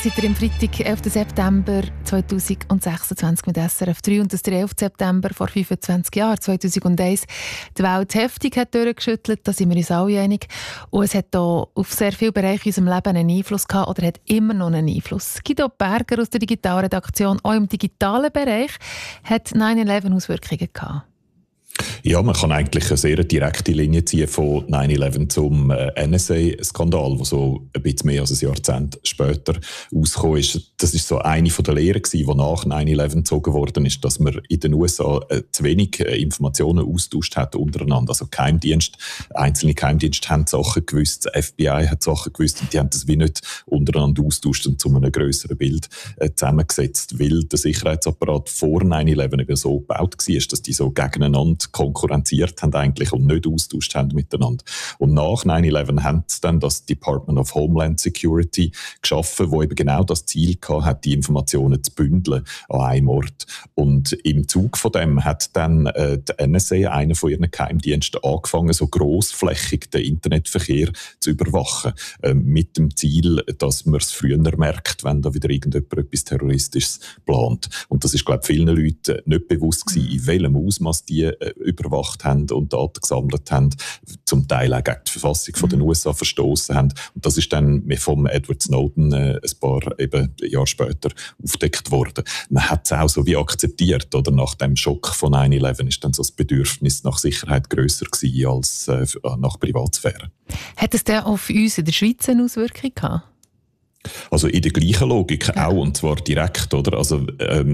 seid ihr am Freitag, 11. September 2026 mit SRF 3 und das der 11. September vor 25 Jahren, 2001, die Welt heftig hat durchgeschüttelt, da sind wir uns alle einig. Und es hat hier auf sehr viele Bereiche in unserem Leben einen Einfluss gehabt oder hat immer noch einen Einfluss. Guido Berger aus der Digitalredaktion, auch im digitalen Bereich, hat 9/11 Auswirkungen gehabt. Ja, man kann eigentlich eine sehr direkte Linie ziehen von 9/11 zum NSA-Skandal, der so ein bisschen mehr als ein Jahrzehnt später rausgekommen ist. Das ist so eine von der Lehren gewesen, die nach 9/11 gezogen worden ist, dass man in den USA zu wenig Informationen austauscht hat untereinander. Also einzelne Geheimdienste haben Sachen gewusst, das FBI hat Sachen gewusst und die haben das wie nicht untereinander austauscht und zu einem grösseren Bild zusammengesetzt, weil der Sicherheitsapparat vor 9/11 eben so gebaut war, dass die so gegeneinander konkurrenziert haben eigentlich und nicht austauscht haben miteinander. Und nach 9/11 haben sie dann das Department of Homeland Security geschaffen, wo eben genau das Ziel hat, die Informationen zu bündeln an einem Ort. Und im Zug von dem hat dann die NSA, einer von ihren Geheimdiensten, angefangen, so grossflächig den Internetverkehr zu überwachen. Mit dem Ziel, dass man es früher merkt, wenn da wieder irgendjemand etwas Terroristisches plant. Und das ist, glaube ich, vielen Leuten nicht bewusst gewesen, in welchem Ausmaß die überwacht haben und Daten gesammelt haben, zum Teil auch gegen die Verfassung von den USA verstoßen haben. Und das ist dann vom Edward Snowden ein paar Jahre später aufgedeckt worden. Man hat es auch so wie akzeptiert, oder? Nach dem Schock von 9/11 ist dann so das Bedürfnis nach Sicherheit grösser gewesen als nach Privatsphäre. Hat es denn auf uns in der Schweiz eine Auswirkung gehabt? Also in der gleichen Logik auch, und zwar direkt, oder? Also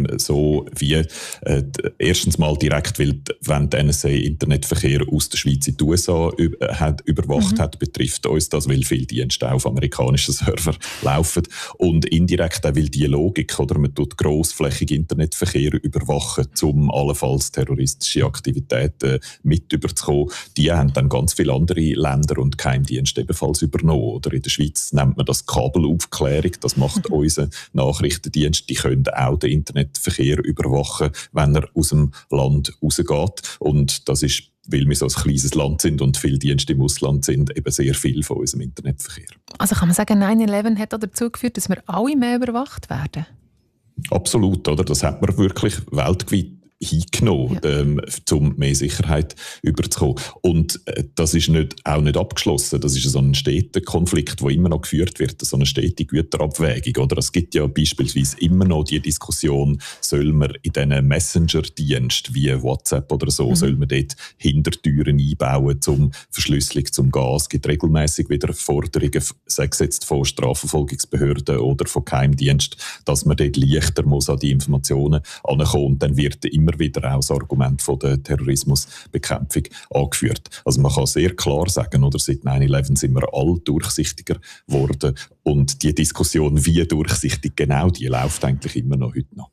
so wie erstens mal direkt, weil wenn die NSA Internetverkehr aus der Schweiz in die USA überwacht hat, betrifft uns das, weil viele Dienste auf amerikanischen Server laufen, und indirekt auch, weil die Logik, oder? Man tut grossflächig Internetverkehr überwachen, um allenfalls terroristische Aktivitäten mit überzukommen. Die haben dann ganz viele andere Länder und Geheimdienste ebenfalls übernommen, oder? In der Schweiz nennt man das Kabelaufklärung. Das macht unser Nachrichtendienst. Die können auch den Internetverkehr überwachen, wenn er aus dem Land rausgeht. Und das ist, weil wir so ein kleines Land sind und viele Dienste im Ausland sind, eben sehr viel von unserem Internetverkehr. Also kann man sagen, 9/11 hat auch dazu geführt, dass wir alle mehr überwacht werden? Absolut, oder? Das hat man wirklich weltweit hingenommen, um mehr Sicherheit überzukommen. Und das ist auch nicht abgeschlossen. Das ist so ein steter Konflikt, der immer noch geführt wird, so eine stete Güterabwägung. Oder? Es gibt ja beispielsweise immer noch die Diskussion, soll man in diesen Messenger-Diensten wie WhatsApp oder so, soll man dort Hintertüren einbauen zum Verschlüsselung, zum Gas. Es gibt regelmäßig wieder Forderungen, sei es jetzt von Strafverfolgungsbehörden oder von Geheimdiensten, dass man dort leichter muss an die Informationen herankommen. Und dann wird immer wieder auch das Argument von der Terrorismusbekämpfung angeführt. Also man kann sehr klar sagen, oder, seit 9/11 sind wir all durchsichtiger geworden, und die Diskussion, wie durchsichtig genau, die läuft eigentlich immer noch heute noch.